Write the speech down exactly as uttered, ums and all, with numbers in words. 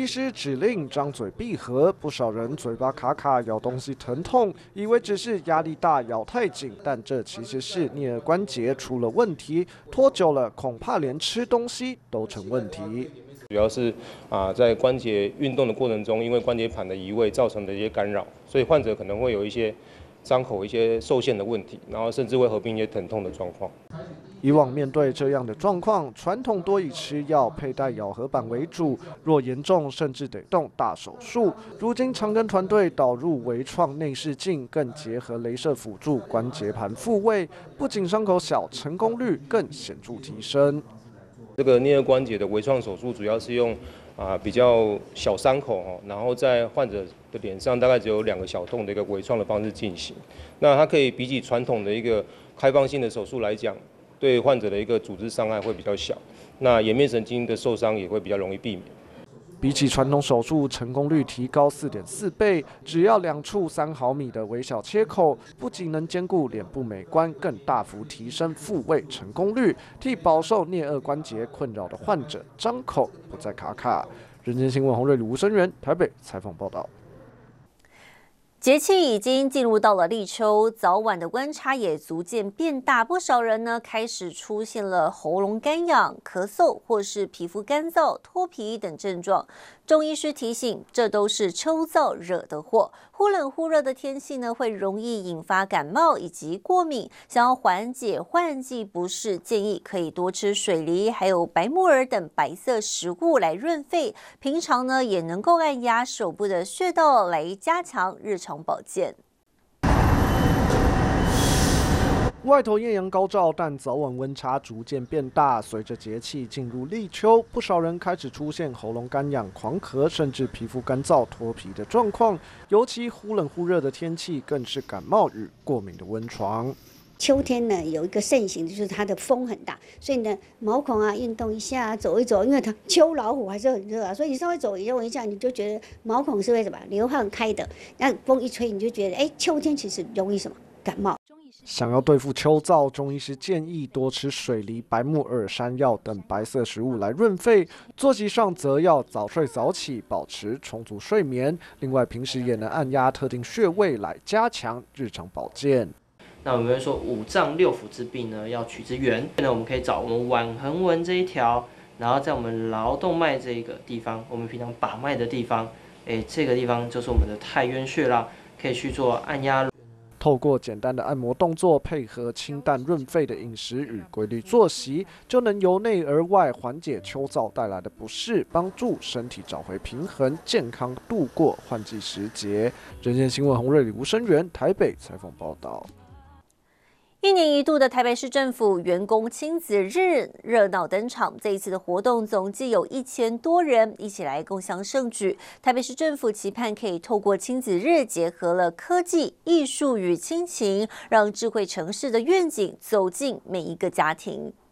师指令张嘴闭合，不少人嘴巴卡卡，咬东西疼痛，以为只是压力大咬太紧，但这其实是颞颌关节出了问题，拖久了恐怕连吃东西都成问题。 主要是啊，在关节运动的过程中，因为关节盘的移位造成的一些干扰，所以患者可能会有一些张口一些受限的问题，然后甚至会合并一些疼痛的状况。 以往面对这样的状况，传统多以吃药、佩戴咬合板为主，若严重甚至得动大手术。如今长庚团队导入微创内视镜，更结合雷射辅助关节盘复位，不仅伤口小，成功率更显著提升。 这个颞颌关节的微创手术主要是用啊比较小伤口哦，然后在患者的脸上大概只有两个小洞的一个微创的方式进行。那它可以比起传统的一个开放性的手术来讲，对患者的一个组织伤害会比较小，那颜面神经的受伤也会比较容易避免。 比起传统手术，成功率提高 四点四 倍，只要两处三毫米的微小切口，不仅能兼顾脸部美观，更大幅提升复位成功率，替饱受颞颌关节困扰的患者张口不再卡卡。人间新闻洪瑞鲁、吴声源台北采访报道。 节气已经进入到了立秋，早晚的温差也逐渐变大，不少人呢开始出现了喉咙干痒、咳嗽或是皮肤干燥、脱皮等症状。中医师提醒，这都是秋燥惹的祸。忽冷忽热的天气呢，会容易引发感冒以及过敏。想要缓解换季不适，建议可以多吃水梨，还有白木耳等白色食物来润肺。平常呢，也能够按压手部的穴道来加强日常保健。 外头艳阳高照，但早晚温差逐渐变大。随着节气进入立秋，不少人开始出现喉咙干痒、狂咳，甚至皮肤干燥、脱皮的状况。尤其忽冷忽热的天气，更是感冒与过敏的温床。 秋天呢，有一个盛行，就是它的风很大，所以呢，毛孔啊运动一下，走一走，因为它秋老虎还是很热啊，所以你稍微走一动一下，你就觉得毛孔是会什么流汗开的，那风一吹，你就觉得哎，秋天其实容易什么感冒。 想要对付秋燥，中医师建议多吃水梨、白木耳、山药等白色食物来润肺。作息上则要早睡早起，保持充足睡眠。另外，平时也能按压特定穴位来加强日常保健。 那我们会说五脏六腑之病呢，要取之源。那我们可以找我们腕横纹这一条，然后在我们桡动脉这一个地方，我们平常把脉的地方，哎，这个地方就是我们的太渊穴啦，可以去做按压。 透过简单的按摩动作，配合清淡润肺的饮食与规律作息，就能由内而外缓解秋燥带来的不适，帮助身体找回平衡，健康度过换季时节。人间新闻洪瑞里、吴声源台北采访报道。 一年一度的台北市政府员工亲子日热闹登场，这一次的活动总计有一千多人一起来共襄盛举。台北市政府期盼可以透过亲子日，结合了科技、艺术与亲情，让智慧城市的愿景走进每一个家庭。